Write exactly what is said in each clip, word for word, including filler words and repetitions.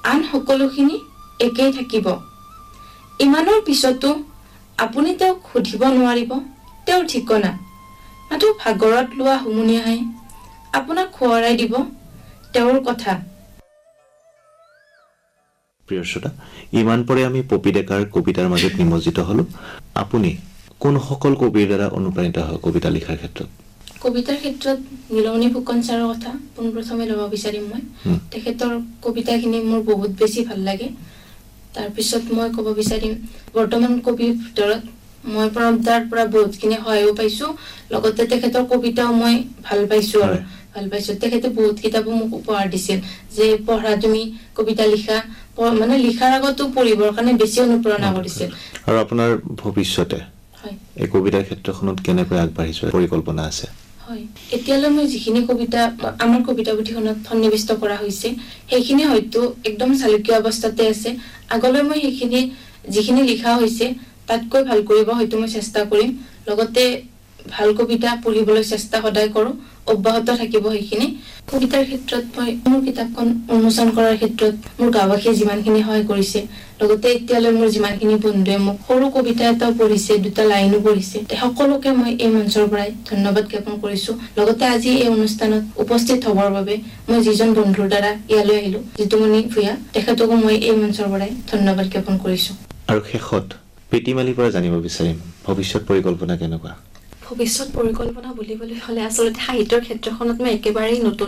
আন সকলোখিনি একেই থাকিব। ইমানৰ পিছতো আপুনি তেওঁক সুধিব নোৱাৰিব তেওঁৰ ঠিকনা, মাথো ভাগৰত লোৱা হুমুনিয়াহে আপোনাক খুৱৰাই দিব তেওঁৰ কথা। প্ৰিয় শ্ৰোতা, ইমান পৰে আমি পপী ডেকাৰ কবিতাৰ মাজত নিমজ্জিত হলো। আপুনি কোন সকল কবিৰ দ্বাৰা অনুপ্ৰাণিত হয় কবিতা লিখাৰ ক্ষেত্ৰত? কবিতাৰ ক্ষেত্ৰত নীলমণি ফুকন ছাৰৰ কথা পোনপ্ৰথমে ল'ব বিচাৰিম মই। তেখেতৰ কবিতাখিনি মোৰ বহুত বেছি ভাল লাগে। তাৰপিছত মই ক'ব বিচাৰিম বৰ্তমান কবিৰ ভিতৰত মই প্ৰণৱদাৰ পৰা বহুতখিনি সহায়ো পাইছো, লগতে তেখেতৰ কবিতাও মই ভাল পাইছো আৰু ভাল পাইছো। তেখেতে বহুত কিতাপো মোক উপহাৰ দিছিল যে পঢ়া, তুমি কবিতা লিখা, মানে লিখাৰ আগতো পঢ়িবৰ কাৰণে বেছি অনুপ্ৰেৰণা কৰিছিল। আৰু আপোনাৰ ভৱিষ্যতে এই কবিতাৰ ক্ষেত্ৰখনত কেনেকৈ আগবাঢ়ি যোৱাৰ পৰিকল্পনা আছে? হয়, এতিয়ালৈ মই যিখিনি কবিতা আমাৰ কবিতা পুথিখনত সন্নিৱিষ্ট কৰা হৈছে সেইখিনি হয়তো একদম চালুকীয়া অৱস্থাতে আছে। আগলৈ মই সেইখিনি যিখিনি লিখা হৈছে তাতকৈ ভাল কৰিব হয়তো মই চেষ্টা কৰিম। লগতে ভাল কবিতা পঢ়িবলৈ চেষ্টা সদায় কৰোঁ, অব্যাহত থাকিব সেইখিনি। কবিতাৰ ক্ষেত্ৰত মই মোৰ কিতাপখন উন্মোচন কৰাৰ ক্ষেত্ৰত মোৰ গাঁওবাসীয়ে যিমানখিনি সহায় কৰিছে, লগতে এতিয়ালৈ মোৰ যিমানখিনি বন্ধুৱে মোক সৰু কবিতা এটাও পঢ়িছে, দুটা লাইনো পঢ়িছে, সকলোকে মই এই মঞ্চৰ পৰাই ধন্যবাদ জ্ঞাপন কৰিছো। লগতে আজি এই অনুষ্ঠানত উপস্থিত হবৰ বাবে মই যিজন বন্ধুৰ দ্বাৰা ইয়ালৈ আহিলো, জিতুমণি ভূঞা, তেখেতকো মই এই মঞ্চৰ পৰাই ধন্যবাদ জ্ঞাপন কৰিছো। আৰু শেষত পেটিমালিৰ পৰা জানিব বিচাৰিম ভৱিষ্যত পৰিকল্পনা কেনেকুৱা? ভৱিষ্যত পৰিকল্পনা বুলিবলৈ হ'লে আচলতে সাহিত্যৰ ক্ষেত্ৰখনত মই একেবাৰেই নতুন,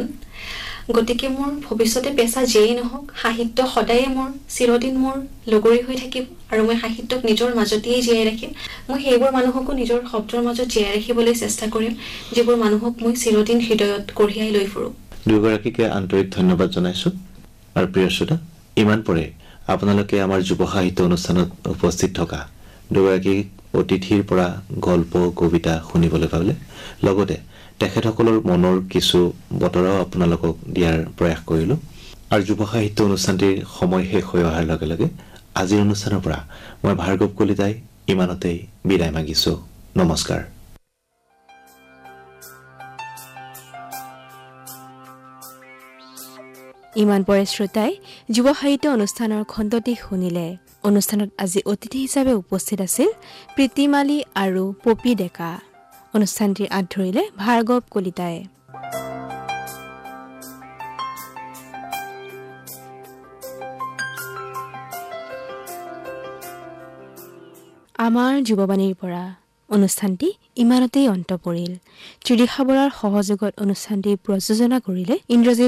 গতিকে মোৰ ভৱিষ্যতে পেচা যিয়েই নহওক সাহিত্য সদায়ে মোৰ চিৰদিন মোৰ লগৰী হৈ থাকিব আৰু মই সাহিত্যক নিজৰ মাজতেই জীয়াই ৰাখিম। মই সেইবোৰ মানুহকো নিজৰ শব্দৰ মাজত জীয়াই ৰাখিবলৈ চেষ্টা কৰিম যিবোৰ মানুহক মই চিৰদিন হৃদয়ত কঢ়িয়াই লৈ ফুৰোঁ। দুয়োগৰাকীকে আন্তৰিক ধন্যবাদ জনাইছো। আৰু প্ৰিয় শ্ৰোতা, ইমান পৰে আপোনালোকে আমাৰ যুৱ সাহিত্য অনুষ্ঠানত উপস্থিত থকা দুগৰাকী অতিথিৰ পৰা গল্প কবিতা শুনিবলৈ পালে, লগতে তেখেতসকলৰ মনৰ কিছু বতৰাও আপোনালোকক দিয়াৰ প্ৰয়াস কৰিলো। আৰু যুৱ সাহিত্য অনুষ্ঠানটিৰ সময় শেষ হৈ অহাৰ লগে লগে আজিৰ অনুষ্ঠানৰ পৰা মই ভাৰ্গৱ কলিতাই ইমানতেই বিদায় মাগিছো। নমস্কাৰ। ইমান পৰে শ্ৰোতাই যুৱ সাহিত্য অনুষ্ঠানৰ খণ্ডটি শুনিলে। অনুষ্ঠানত আজি অতিথি হিচাপে উপস্থিত আছিল প্ৰীতিমালী আৰু পপী ডেকা। অনুষ্ঠানটিৰ আঁত ধৰিলে ভাৰ্গৱ কলিতাই। আমাৰ যুৱবাণীৰ পৰা অনুষ্ঠানটি ইমানতেই অন্ত পৰিল। ত্ৰিদিশা বৰাৰ সহযোগত অনুষ্ঠানটি প্ৰযোজনা কৰিলে ইন্দ্ৰজিৎ